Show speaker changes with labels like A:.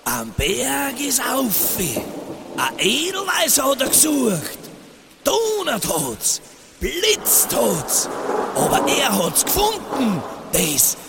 A: Am Berg ist Aufi. Ein Edelweiß hat er gesucht. Donut hat's, Blitz hat's. Aber er hat's gefunden. Das